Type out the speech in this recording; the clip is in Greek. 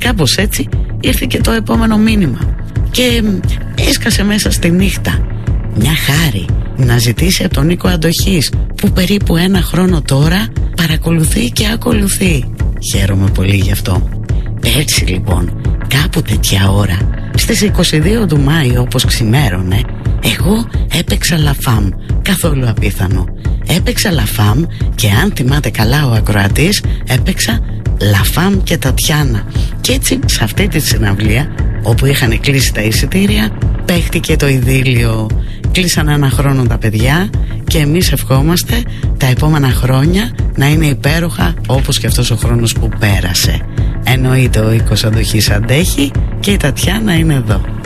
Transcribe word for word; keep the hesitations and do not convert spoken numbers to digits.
κάπως έτσι ήρθε και το επόμενο μήνυμα και έσκασε μέσα στη νύχτα. Μια χάρη να ζητήσει από τον Νίκο Αντοχής, που περίπου ένα χρόνο τώρα παρακολουθεί και ακολουθεί. Χαίρομαι πολύ γι' αυτό. Πέρσι λοιπόν, κάπου τέτοια ώρα, στις είκοσι δύο του Μάη, όπως ξημέρωνε, εγώ έπαιξα Λαφάμ. Καθόλου απίθανο. Έπαιξα Λαφάμ και αν θυμάται καλά ο ακροατής, έπαιξα Λαφάμ και Τατιάνα. Και έτσι σε αυτή τη συναυλία, όπου είχαν κλείσει τα εισιτήρια, παίχτηκε το ειδήλιο. Κλείσαν ένα χρόνο τα παιδιά και εμείς ευχόμαστε τα επόμενα χρόνια να είναι υπέροχα όπως και αυτός ο χρόνος που πέρασε. Εννοείται ο Νίκος Αντοχής αντέχει και η Τατιάνα είναι εδώ.